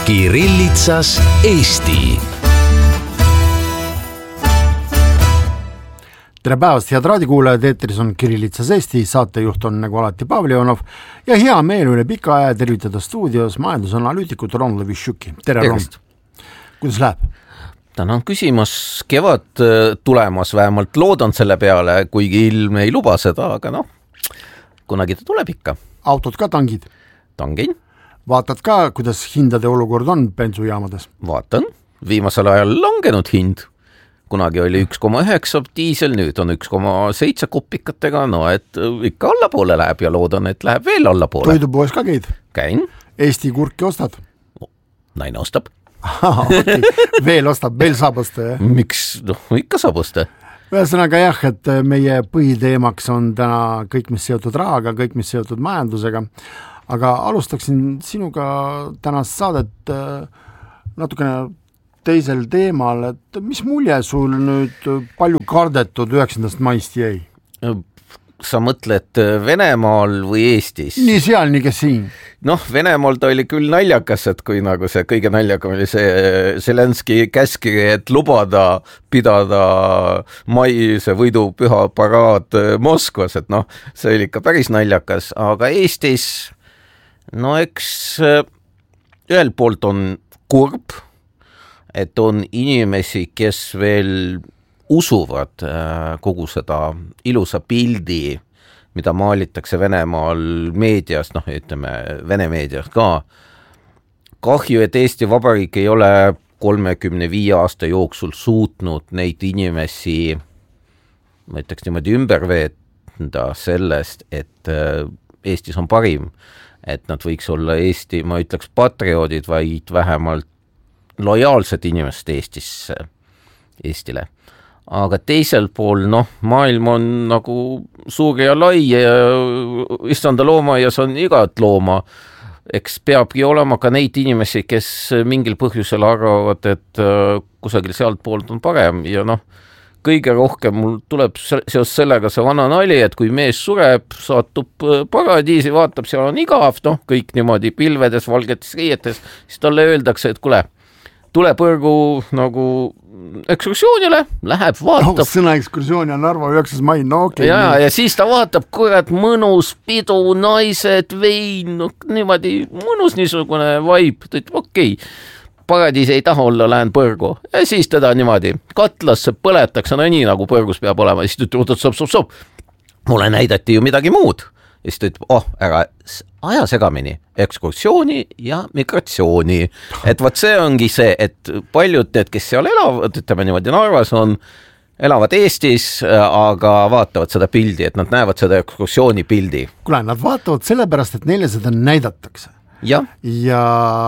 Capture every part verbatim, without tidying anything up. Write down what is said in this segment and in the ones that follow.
Kirillitsas Eesti. Tere päevast, head raadikuulajad, eetris on Kirillitsas Eesti, saatejuht on nagu alati Pavel Ionov ja hea meel üle pika aja tervitada stuudios majandusanalüütikut Ron Levitšuki. Tere, Ron. Kuidas läheb? Tänan küsimas, kevad tulemas vähemalt, loodan selle peale, kuigi ilm ei luba seda, aga noh, kunagi ta tuleb ikka. Autod ka tangid? Tangin. Vaatad ka, kuidas hindade olukord on bensujaamades? Vaatan, viimasel ajal langenud hind. Kunagi oli üks koma üheksa diisel, nüüd on üks koma seitse kopikatega, no et ikka allapoole läheb ja loodan, et läheb veel allapoole. Toidupoes ka käid? Käin. Eesti kurki ostad? Naine ostab. Okay. Veel ostab, veel saab osta, jah? Miks? No, ikka saab osta. Ühesõnaga jah, et meie põhiteemaks on täna kõik, mis seotud rahaga, kõik, mis seotud majandusega. Aga alustaksin sinuga tänast saadet natukene teisel teemal, et mis mulje sul nüüd palju kardetud üheksandast maist jäi? Sa mõtled Venemaal või Eestis? Nii seal, nii kes siin. Noh, Venemaal ta oli küll naljakas, et kui nagu see kõige naljakam oli see Zelenski käskiri, et lubada pidada mai see võidupüha paraad Moskvas, et noh, see oli ikka päris naljakas, aga Eestis no eks ühel poolt on kurb, et on inimesi, kes veel usuvad kogu seda ilusa pildi, mida maalitakse Venemaal meedias, noh ütleme Vene meedias ka. Kahju, et Eesti Vabariik ei ole kolmekümne viie aasta jooksul suutnud neid inimesi, ma ütleks niimoodi ümber veenda sellest, et Eestis on parim, et nad võiks olla Eesti, ma ütleks patrioodid, vaid vähemalt lojaalsed inimesed Eestisse, Eestile. Aga teisel pool, noh, maailm on nagu suur ja lai ja issanda looma ja see on igat looma. Eks peabki olema ka neid inimesi, kes mingil põhjusel arvavad, et kusagil sealt poolt on parem ja noh, kõige rohkem mul tuleb seos sellega see vana nali, et kui mees sureb, saatub paradiisi, vaatab, seal on igav, noh, kõik niimoodi pilvedes, valgetes riietes, siis talle öeldakse, et kule, tule põrgu nagu ekskursioonile, läheb, vaatab. Oh, sõna ekskursiooni on Narva üheksas mai, no okei. Okay, ja, ja siis ta vaatab, kurat, mõnus pidu, naised, vein, no, niimoodi mõnus niisugune vaib, ta ütleb, okei, okay, paradiis ei taha olla, lähen põrgu. Ja siis teda niimoodi katlasse põletakse, no nii nagu põrgus peab olema. Siis ta ütleb, oot, sob, sob, sob. Mulle näidati ju midagi muud. Ja siis ta ütleb, oh, ära aja segamini, ekskursiooni ja migratsiooni. Et vaat see ongi see, et paljud teed, kes seal elavad, ütleme niimoodi Narvas on, elavad Eestis, aga vaatavad seda pildi, et nad näevad seda ekskursiooni pildi. Kule, nad vaatavad sellepärast, et neile seda näidatakse. Ja. ja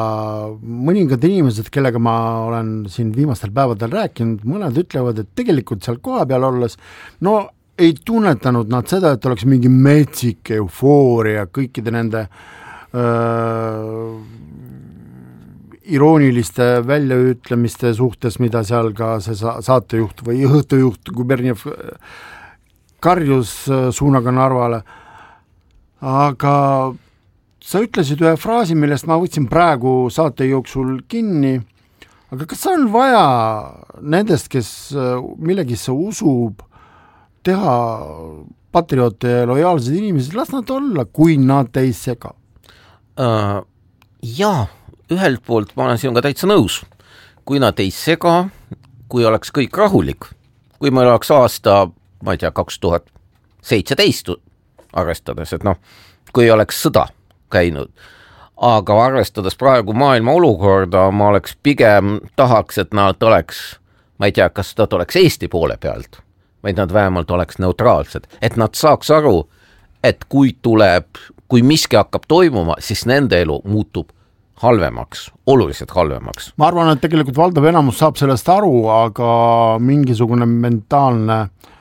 mõningad inimesed, kellega ma olen siin viimastel päevadel rääkinud, mõned ütlevad, et tegelikult seal koha peal olles, no ei tunnetanud nad seda, et oleks mingi metsik eufooria kõikide nende öö, irooniliste väljaütlemiste suhtes, mida seal ka see saatejuht või õhtujuht Guberniev karjus suunaga Narvale. Aga sa ütlesid ühe fraasi, millest ma võtsin praegu saate jooksul kinni, aga kas on vaja nendest, kes millegisse usub, teha patrioote ja lojaalsed inimesed, las nad olla, kui nad ei sega? Uh, jaa, ühelt poolt ma olen sinuga täitsa nõus. Kui nad ei sega, kui oleks kõik rahulik, kui meil oleks aasta, ma ei tea, kaks tuhat seitseteist arvestades, et noh, kui oleks sõda käinud, aga arvestades praegu maailma olukorda, ma oleks pigem tahaks, et nad oleks, ma ei tea, kas nad oleks Eesti poole pealt, vaid nad vähemalt oleks neutraalsed, et nad saaks aru, et kui tuleb, kui miski hakkab toimuma, siis nende elu muutub halvemaks, oluliselt halvemaks. Ma arvan, et tegelikult valdav enamus saab sellest aru, aga mingisugune mentaalne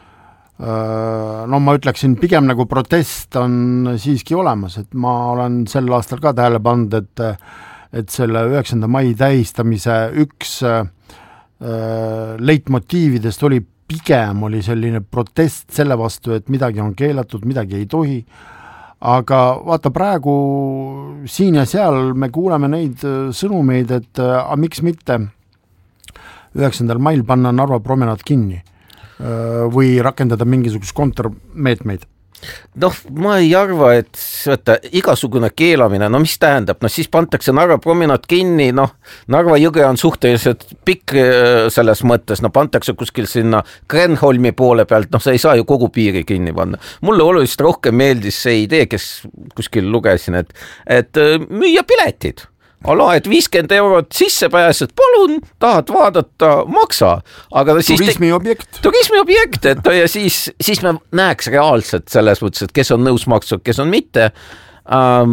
no ma ütleksin, pigem nagu protest on siiski olemas, et ma olen sel aastal ka tähele pannud, et, et selle üheksanda mai tähistamise üks äh, leitmotiividest oli pigem oli selline protest selle vastu, et midagi on keelatud, midagi ei tohi, aga vaata praegu siin ja seal me kuuleme neid sõnumeid, et a, miks mitte üheksandal mail panna Narva promenaad kinni või rakendada mingisugust kontrmeetmeid. Noh, ma ei arva, et võtta, igasugune keelamine, no mis tähendab, no siis pantakse Narva promenaad kinni, noh, Narva jõge on suhteliselt pikk selles mõttes, no pantakse kuskil sinna Kreenholmi poole pealt, noh, sa ei saa ju kogu piiri kinni panna. Mulle oluliselt rohkem meeldis see idee, kes kuskil lugesin, et, et müüa piletid. Ala, et viiskümmend eurot sisse pääsed, palun, tahad vaadata, maksa. Aga siis turismiobjekt. Te... Turismiobjekt, et ja siis, siis me näeks reaalselt selles mõttes, et kes on nõus maksud, kes on mitte. Ähm,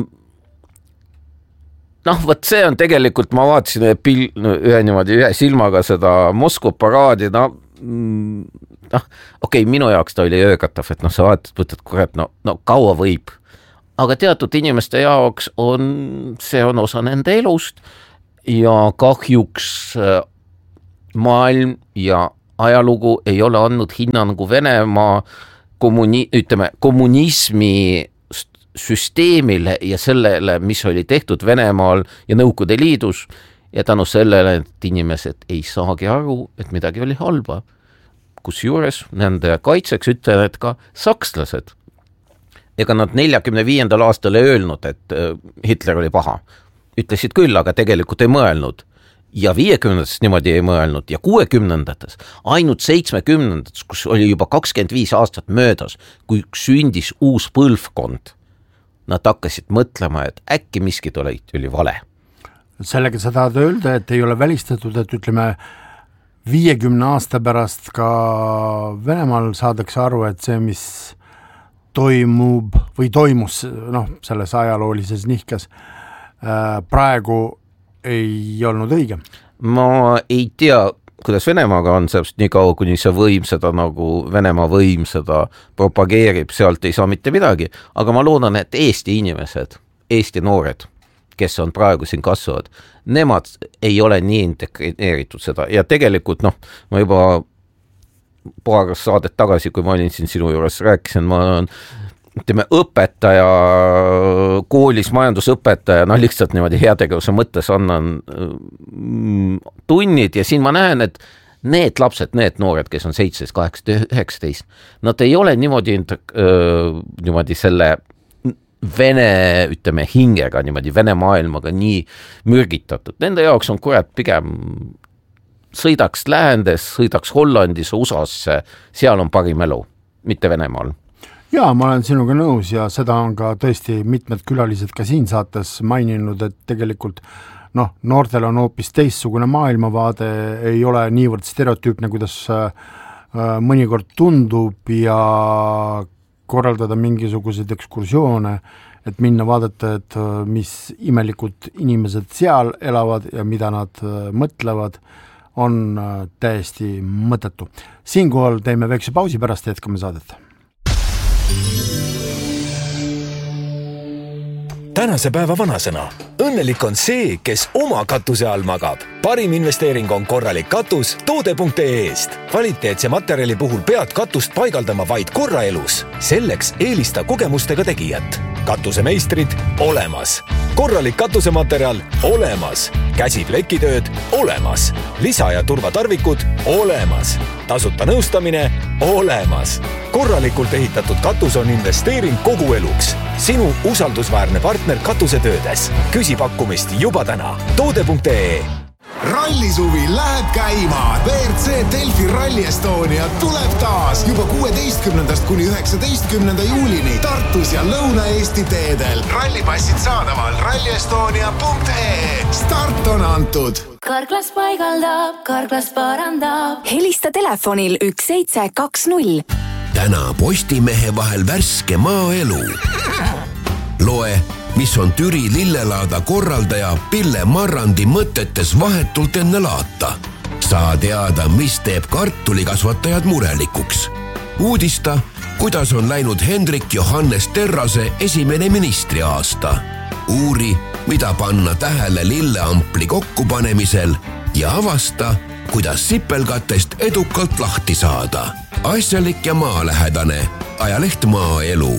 noh, võt see on tegelikult, ma vaatasin ühe, pil, ühe, niimoodi, ühe silmaga seda Moskva paraadi, no, noh, okei, okay, minu jaoks ta oli öökatav, et noh, sa vaatad, võtad kurat, no, no kaua võib. Aga teatud inimeste jaoks on, see on osa nende elust ja kahjuks maailm ja ajalugu ei ole andnud hinnangu Venemaa kommuni, ütleme, kommunismi süsteemile ja sellele, mis oli tehtud Venemaal ja Nõukogude Liidus ja tänu sellele, et inimesed ei saagi aru, et midagi oli halba. Kusjuures nende kaitseks ütlen, et ka sakslased ega nad neljakümne viiendal aastal ei öelnud, et Hitler oli paha. Ütlesid küll, aga tegelikult ei mõelnud. Ja viiekümnendates niimoodi ei mõelnud ja kuuekümnendates, ainult seitsmekümnendates, kus oli juba kakskümmend viis aastat möödas, kui sündis uus põlvkond. Nad hakkasid mõtlema, et äkki miskid oli, oli vale. Sellega sa tahad öelda, et ei ole välistatud, et ütleme viiekümne aasta pärast ka Venemaal saadakse aru, et see, mis toimub või toimus noh, selles ajaloolises nihkas praegu ei olnud õige. Ma ei tea, kuidas Venemaaga on, seepärast nii kaua, kuni see võim seda nagu Venemaa võim seda propageerib, sealt ei saa mitte midagi, aga ma loodan, et Eesti inimesed, Eesti noored, kes on praegu siin kasvavad, nemad ei ole nii integreeritud seda ja tegelikult noh, ma juba paar saadet tagasi, kui ma olin siin sinu juures, rääkisin, ma olen ütleme, õpetaja, koolis majandusõpetaja, no lihtsalt niimoodi heategevuse mõttes annan tunnid ja siin ma näen, et need lapsed, need noored, kes on seitseteist, kaheksateist, üheksateist, nad ei ole niimoodi, niimoodi selle Vene, ütleme, hingega, niimoodi Vene maailmaga nii mürgitatud. Nende jaoks on kurat pigem sõidaks Läändes, sõidaks Hollandis, U S A-sse, seal on parim elu, mitte Venemaal. Jaa, ma olen sinuga nõus ja seda on ka tõesti mitmed külalised ka siin saates maininud, et tegelikult noh, noortel on hoopis teistsugune maailmavaade, ei ole niivõrd stereotüüpne, kuidas mõnikord tundub ja korraldada mingisuguseid ekskursioone, et minna vaadata, et mis imelikud inimesed seal elavad ja mida nad mõtlevad, on täiesti mõttetu. Siinkohal teeme väikse pausi, pärast jätkame saadet. Tänase päeva vanasõna. Õnnelik on see, kes oma katuse all magab. Parim investeering on korralik katus toode punkt ee-st. Kvaliteetse materjali puhul pead katust paigaldama vaid korra elus. Selleks eelista kogemustega tegijat. Katusemeistrid olemas. Korralik katusematerjal olemas. Käsiplekitööd olemas. Lisa- ja turvatarvikud olemas. Tasuta nõustamine olemas. Korralikult ehitatud katus on investeering kogu eluks. Sinu usaldusväärne partner katusetöödes. Küsi pakkumist juba täna. toode punkt ee. Rallisuvi läheb käima. B R C Delfi Rally Estonia tuleb taas juba kuueteistkümnendast kuni üheksateistkümnenda juulini Tartus ja Lõuna-Eesti teedel. Rallipassid saadaval ralli estonia punkt ee. Start on antud. Karklas paigaldab, Karklas parandab. Helista telefonil üks seitse kaks null. Täna Postimehe vahel värske maaelu. Loe, mis on Türi lillelaada korraldaja Pille Marrandi mõtetes vahetult enne laata. Saa teada, mis teeb kartulikasvatajad murelikuks. Uudista, kuidas on läinud Hendrik Johannes Terrase esimene ministriaasta. Uuri, mida panna tähele lilleampli kokkupanemisel ja avasta, kuidas sipelgatest edukalt lahti saada. Asjalik ja maalähedane. Ajaleht Maaelu.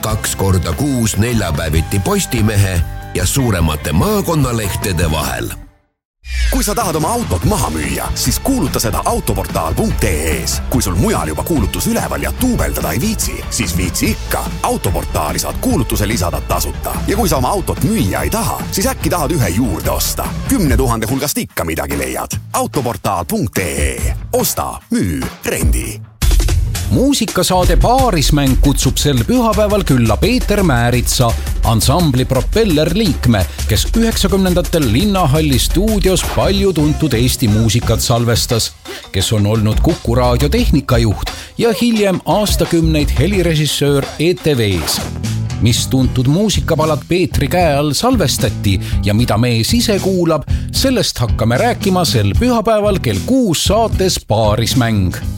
kaks korda kuus neljapäeviti Postimehe ja suuremate maakonnalehtede vahel. Kui sa tahad oma autot maha müüa, siis kuuluta seda autoportaal punkt ee-s. Kui sul mujal juba kuulutus üleval ja tuubeldada ei viitsi, siis viitsi ikka. Autoportaali saad kuulutuse lisada tasuta. Ja kui sa oma autot müüa ei taha, siis äkki tahad ühe juurde osta. Kümne tuhande hulgast ikka midagi leiad. autoportaal punkt ee. Osta, müü, rendi. Muusikasaade Paarismäng kutsub sel pühapäeval külla Peeter Määritsa, ansambli Propeller liikme, kes üheksakümnendatel Linnahalli stuudios palju tuntud Eesti muusikat salvestas, kes on olnud Kuku raadio tehnikajuht ja hiljem aastakümneid helirežissöör E T V-s. Mis tuntud muusikapalad Peetri käe all salvestati ja mida mees ise kuulab, sellest hakkame rääkima sel pühapäeval kell kuus saates Paarismäng.